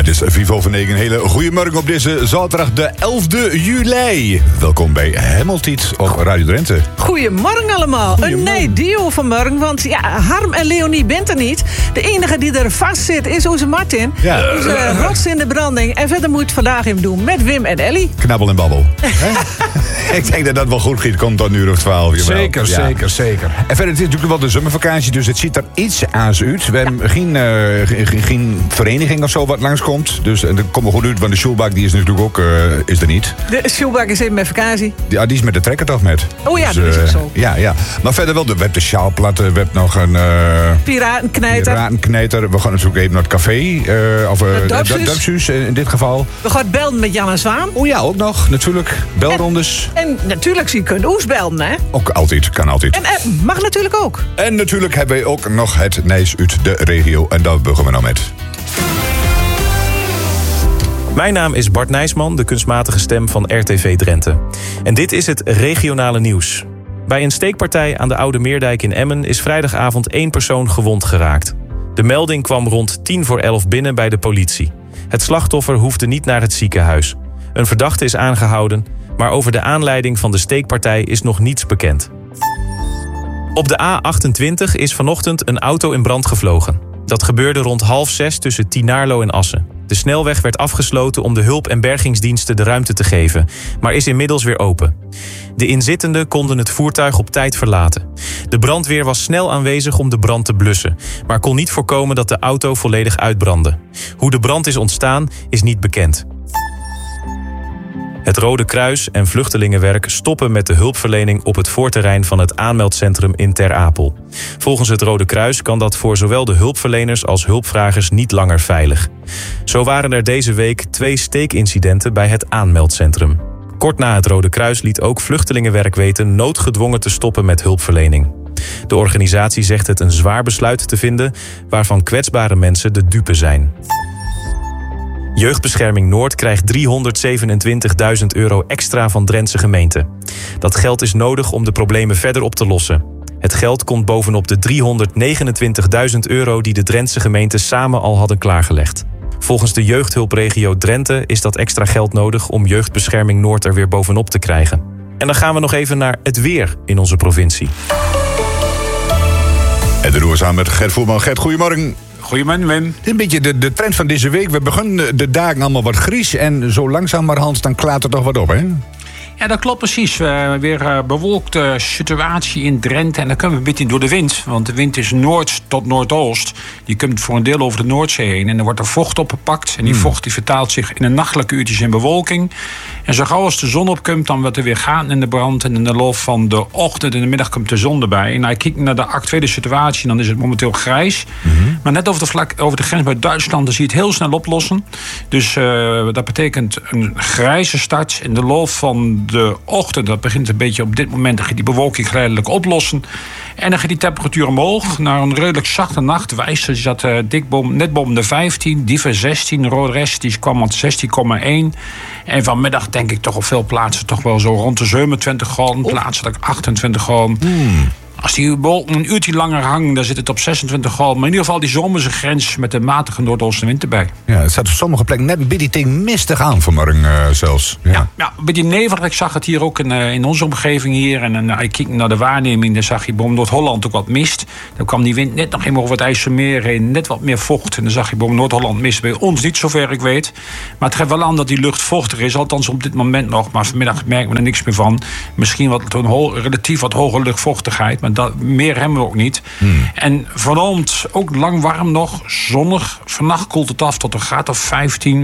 het is 5:09. Een hele goedemorgen op deze zaterdag de 11e juli. Welkom bij Hemeltiet op Radio Drenthe. Goedemorgen allemaal. Goedemorgen. Een dio vanmorgen, want ja, Harm en Leonie bent er niet. De enige die er vast zit is onze Martin. Ja. Onze rots in de branding. En verder moet het vandaag even doen met Wim en Ellie. Knabbel en babbel. Ik denk dat dat wel goed giet, komt tot een uur of 12. Zeker. En verder, het is natuurlijk wel de zomervakantie, dus het ziet er iets aans uit. We hebben geen vereniging of zo wat langskomt. Dus dat komt wel goed uit, want de Schulbak die is natuurlijk ook is er niet. De Schulbak is even met vakantie. Ja, die is met de trekker toch met. Oh ja, dat is ook zo. Ja. Maar verder wel, we hebben de sjaalplatten, we hebben nog een... Piratenknijter. We gaan natuurlijk even naar het café. Of het dorpshuis in dit geval. We gaan bellen met Jan en Zwaan. Oh ja, ook nog, natuurlijk. Belrondes. En natuurlijk zie je kunt oes bellen, hè. Ook altijd, kan altijd. En mag natuurlijk ook. En natuurlijk hebben wij ook nog het nieuws uit de regio. En daar beginnen we nou met. Mijn naam is Bart Nijsman, de kunstmatige stem van RTV Drenthe. En dit is het regionale nieuws. Bij een steekpartij aan de Oude Meerdijk in Emmen is vrijdagavond 1 persoon gewond geraakt. De melding kwam rond 10:50 binnen bij de politie. Het slachtoffer hoefde niet naar het ziekenhuis. Een verdachte is aangehouden, maar over de aanleiding van de steekpartij is nog niets bekend. Op de A28 is vanochtend een auto in brand gevlogen. Dat gebeurde rond 5:30 tussen Tienaarlo en Assen. De snelweg werd afgesloten om de hulp- en bergingsdiensten de ruimte te geven, maar is inmiddels weer open. De inzittenden konden het voertuig op tijd verlaten. De brandweer was snel aanwezig om de brand te blussen, maar kon niet voorkomen dat de auto volledig uitbrandde. Hoe de brand is ontstaan, is niet bekend. Het Rode Kruis en Vluchtelingenwerk stoppen met de hulpverlening op het voorterrein van het aanmeldcentrum in Ter Apel. Volgens het Rode Kruis kan dat voor zowel de hulpverleners als hulpvragers niet langer veilig. Zo waren er deze week 2 steekincidenten bij het aanmeldcentrum. Kort na het Rode Kruis liet ook Vluchtelingenwerk weten noodgedwongen te stoppen met hulpverlening. De organisatie zegt het een zwaar besluit te vinden, waarvan kwetsbare mensen de dupe zijn. Jeugdbescherming Noord krijgt €327.000 extra van Drentse gemeenten. Dat geld is nodig om de problemen verder op te lossen. Het geld komt bovenop de €329.000 die de Drentse gemeenten samen al hadden klaargelegd. Volgens de jeugdhulpregio Drenthe is dat extra geld nodig om Jeugdbescherming Noord er weer bovenop te krijgen. En dan gaan we nog even naar het weer in onze provincie. En dat doen we samen met Gert Voerman. Gert, goedemorgen. Goedemorgen, Wim. Dit is een beetje de trend van deze week. We beginnen de dagen allemaal wat gries. En zo langzamerhand dan klaart er toch wat op, hè? Ja, dat klopt precies. Weer een bewolkte situatie in Drenthe. En dan kunnen we een beetje door de wind. Want de wind is noord tot noordoost. Die komt voor een deel over de Noordzee heen. En er wordt er vocht opgepakt. En die vocht die vertaalt zich in de nachtelijke uurtjes in bewolking. En zo gauw als de zon opkomt, dan wordt er weer gaan in de brand. En in de loop van de ochtend en de middag komt de zon erbij. En als je kijkt naar de actuele situatie, dan is het momenteel grijs. Maar net over de grens bij Duitsland, dan zie je het heel snel oplossen. Dus dat betekent een grijze start. In de loop van de ochtend, dat begint een beetje op dit moment, dan gaat die bewolking geleidelijk oplossen. En dan gaat die temperatuur omhoog naar een redelijk zachte nacht. Wijster zat net boven de 15, Diever 16, Rodrest die kwam op 16,1. En vanmiddag denk ik toch op veel plaatsen toch wel zo rond de 27 graden, plaatselijk 28 graden. Als die wolken een uurtje langer hangen, dan zit het op 26 graden. Maar in ieder geval die zomerse grens met de matige noordoostenwind erbij. Ja, het staat op sommige plekken net een beetje tegen mistig aan vanmorgen zelfs. Ja, een beetje nevelig. Ik zag het hier ook in onze omgeving hier. En als ik keek naar de waarneming, dan zag je boven Noord-Holland ook wat mist. Dan kwam die wind net nog helemaal over het IJsselmeer heen. Net wat meer vocht. En dan zag je boven Noord-Holland mist. Bij ons niet, zover ik weet. Maar het geeft wel aan dat die lucht vochtig is. Althans op dit moment nog. Maar vanmiddag merken we er niks meer van. Misschien relatief wat hogere luchtvochtigheid. Maar meer hebben we ook niet. En vanavond ook lang warm nog, zonnig. Vannacht koelt het af tot een graad of 15.